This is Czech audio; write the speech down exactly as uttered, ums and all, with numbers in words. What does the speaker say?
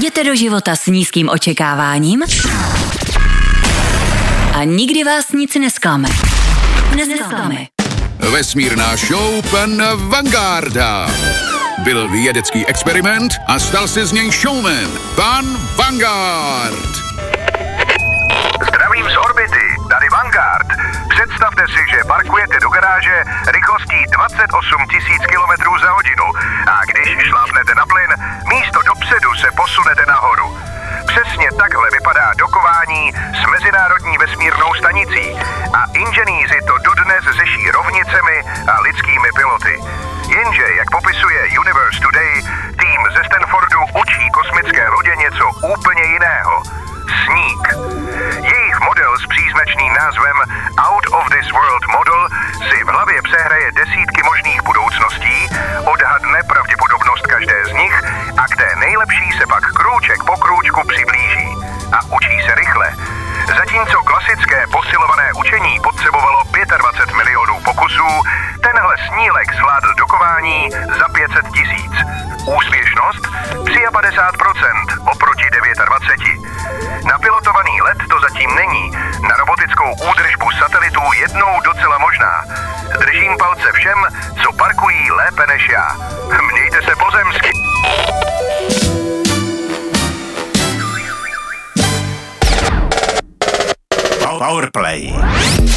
Jděte do života s nízkým očekáváním a nikdy vás nic nesklame. Nesklame. Vesmírná show pan Vangarda. Byl vědecký experiment a stal se z něj showman. Pan Vanguard. Zdravím z orbity, tady Vanguard. Představte si, že parkujete do garáže rychlostí dvacet osm tisíc kilometrů za hodinu a když šlápnete na plyn, místo dopředu se posunete nahoru. Přesně takhle vypadá dokování s Mezinárodní vesmírnou stanicí a inženýři to dodnes řeší rovnicemi a lidskými piloty. Jenže, jak popisuje Universe Today, tým ze Stanfordu učí kosmické lodě něco úplně jiného. Sník. Jejich model s příznačným názvem Out of this World Model si v hlavě přehraje desítky možných budoucností, odhadne pravděpodobnost každé z nich a k té nejlepší se pak krůček po krůčku přiblíží. A učí se rychle. Zatímco klasické posilované učení potřebovalo dvacet pět milionů pokusů, tenhle snílek zvládl dokování za pět set tisíc. Úspěšnost padesát tři procent oproti dvacet devět. Na pilotovaný let to zatím není, na robotickou údržbu satelitů jednou docela možná. Držím palce všem, co parkují lépe než já. Mějte se pozemsky. Powerplay.